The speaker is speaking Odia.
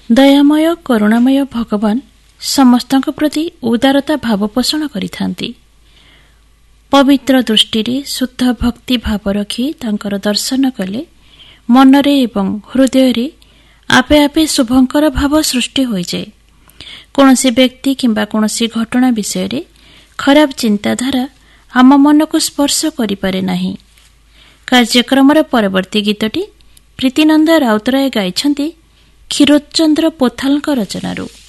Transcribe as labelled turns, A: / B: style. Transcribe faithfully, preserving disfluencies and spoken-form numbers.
A: ଦୟାମୟ କରୁଣାମୟ ଭଗବାନ ସମସ୍ତଙ୍କ ପ୍ରତି ଉଦାରତା ଭାବ ପୋଷଣ କରିଥାନ୍ତି। ପବିତ୍ର ଦୃଷ୍ଟିରେ ଶୁଦ୍ଧ ଭକ୍ତି ଭାବ ରଖି ତାଙ୍କର ଦର୍ଶନ କଲେ ମନରେ ଏବଂ ହୃଦୟରେ ଆପେ ଆପେ ଶୁଭଙ୍କର ଭାବ ସୃଷ୍ଟି ହୋଇଯାଏ। କୌଣସି ବ୍ୟକ୍ତି କିମ୍ବା କୌଣସି ଘଟଣା ବିଷୟରେ ଖରାପ ଚିନ୍ତାଧାରା ଆମ ମନକୁ ସ୍ପର୍ଶ କରିପାରେ ନାହିଁ। କାର୍ଯ୍ୟକ୍ରମର ପରବର୍ତ୍ତୀ ଗୀତଟି ପ୍ରୀତିନନ୍ଦ ରାଉତରାୟ ଗାଇଛନ୍ତି କ୍ଷୀରୋଦଚନ୍ଦ୍ର ପୋଥାଲଙ୍କ ରଚନାରୁ।